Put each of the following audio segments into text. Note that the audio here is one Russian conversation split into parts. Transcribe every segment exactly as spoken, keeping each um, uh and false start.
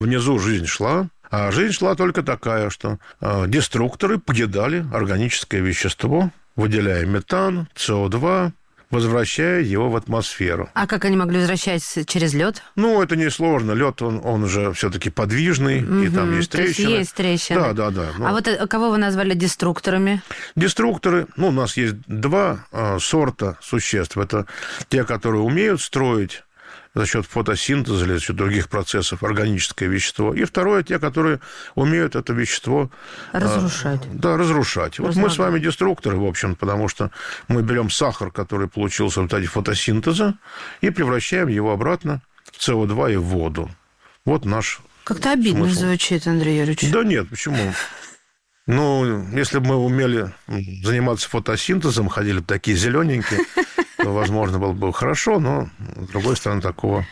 Внизу жизнь шла, а жизнь шла только такая, что э, деструкторы поедали органическое вещество, выделяя метан, С О два, возвращая его в атмосферу. А как они могли возвращать через лед? Ну, это несложно. Лед, он, он уже все-таки подвижный, угу, и там есть трещины. То есть есть трещины. Да, да, да. Ну, а вот кого вы назвали деструкторами? Деструкторы, ну, у нас есть два э, сорта существ. Это те, которые умеют строить за счет фотосинтеза или за счет других процессов органическое вещество. И второе, те, которые умеют это вещество... Разрушать. Э, да, разрушать. Вот мы с вами деструкторы, в общем, потому что мы берем сахар, который получился в результате фотосинтеза, и превращаем его обратно в С О два и в воду. Вот наш Как-то обидно смысл. Звучит, Андрей Юрьевич. Да нет, почему? Ну, если бы мы умели заниматься фотосинтезом, ходили бы такие зелененькие, то, возможно, было бы хорошо, но, с другой стороны, такого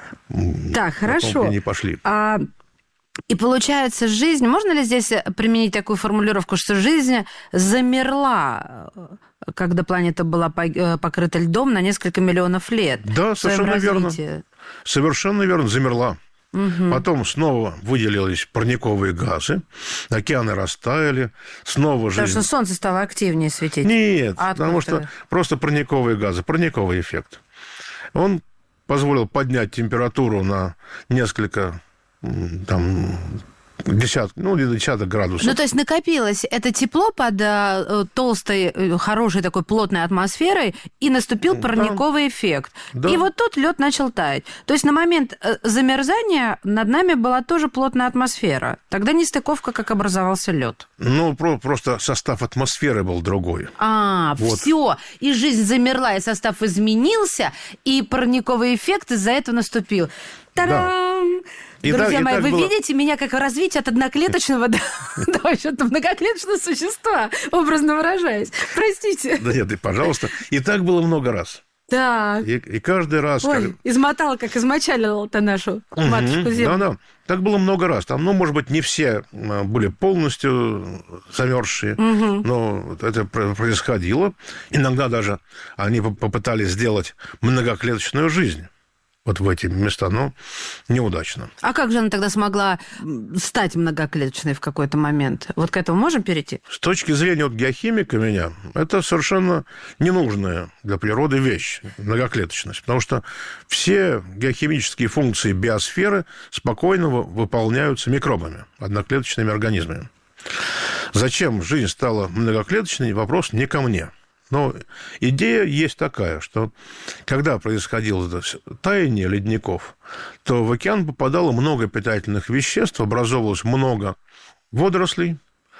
так, хорошо. не пошли. А, и получается, жизнь... Можно ли здесь применить такую формулировку, что жизнь замерла, когда планета была покрыта льдом на несколько миллионов лет? Да, совершенно верно. Совершенно верно, замерла. Угу. Потом снова выделились парниковые газы, океаны растаяли, снова жизнь... Потому что солнце стало активнее светить? Нет, а потому что просто парниковые газы, парниковый эффект. Он позволил поднять температуру на несколько там, десяток, ну, или десяток градусов. Ну, то есть накопилось это тепло под э, толстой, э, хорошей такой плотной атмосферой, и наступил парниковый да. эффект. Да. И вот тут лед начал таять. То есть на момент э, замерзания над нами была тоже плотная атмосфера. Тогда нестыковка, как образовался лед. Ну, про- просто состав атмосферы был другой. А, вот. Все. И жизнь замерла, и состав изменился, и парниковый эффект из-за этого наступил. Та-дам! Да. И Друзья так, мои, вы было... видите меня как развитие от одноклеточного до, до вообще-то многоклеточного существа, образно выражаясь. Простите. Да нет, и пожалуйста. И так было много раз. Так. И, и каждый раз... Ой, как... измотала, как измочалила-то нашу угу, матушку землю. Да-да, так было много раз. Там, ну, может быть, не все были полностью замерзшие, угу. но это происходило. Иногда даже они попытались сделать многоклеточную жизнь. Вот в эти места, но неудачно. А как же она тогда смогла стать многоклеточной в какой-то момент? Вот к этому можем перейти? С точки зрения вот геохимика меня, это совершенно ненужная для природы вещь, многоклеточность. Потому что все геохимические функции биосферы спокойно выполняются микробами, одноклеточными организмами. Зачем жизнь стала многоклеточной, вопрос не ко мне. Но идея есть такая, что когда происходило таяние ледников, то в океан попадало много питательных веществ, образовывалось много водорослей,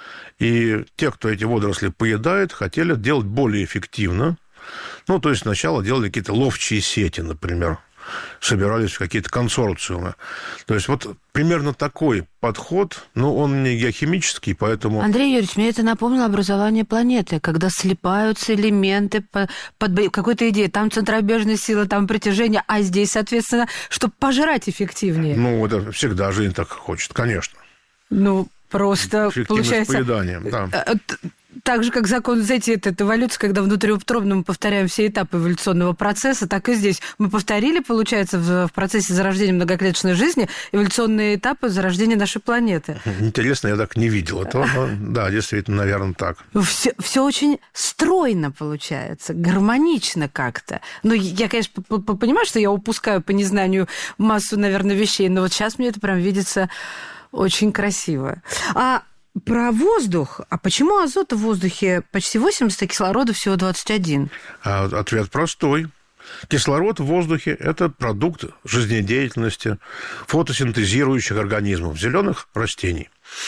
и те, кто эти водоросли поедает, хотели делать более эффективно. Ну, то есть сначала делали какие-то ловчие сети, например, собирались в какие-то консорциумы. То есть вот примерно такой подход, но он не геохимический, поэтому... Андрей Юрьевич, мне это напомнило образование планеты, когда слипаются элементы под, под какой-то идеей. Там центробежная сила, там притяжение, а здесь, соответственно, чтобы пожрать эффективнее. Ну, это всегда жизнь так хочет, конечно. Ну, просто получается... поеданием, да. Так же, как закон, знаете, это эволюция, когда внутриутробно мы повторяем все этапы эволюционного процесса, так и здесь. Мы повторили, получается, в, в процессе зарождения многоклеточной жизни эволюционные этапы зарождения нашей планеты. Интересно, я так не видел этого. Но, да, действительно, наверное, так. Все, все очень стройно получается, гармонично как-то. Ну, я, конечно, понимаю, что я упускаю по незнанию массу, наверное, вещей, но вот сейчас мне это прям видится очень красиво. А про воздух. А почему азота в воздухе почти восемьдесят, а кислорода всего двадцать один? А ответ простой. Кислород в воздухе – это продукт жизнедеятельности фотосинтезирующих организмов, зеленых растений.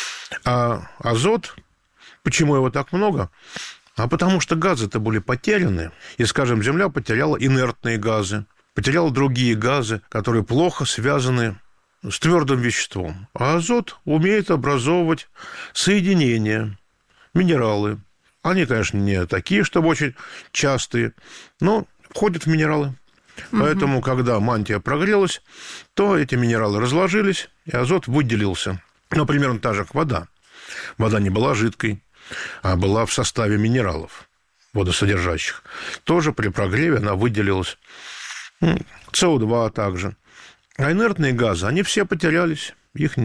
А азот, почему его так много? А потому что газы-то были потеряны. И, скажем, Земля потеряла инертные газы, потеряла другие газы, которые плохо связаны с твердым веществом. А азот умеет образовывать соединения, минералы. Они, конечно, не такие, чтобы очень частые, но входят в минералы. Угу. Поэтому, когда мантия прогрелась, то эти минералы разложились, и азот выделился. Ну, примерно та же, как вода. Вода не была жидкой, а была в составе минералов водосодержащих. Тоже при прогреве она выделилась. С О два также. А инертные газы, они все потерялись. их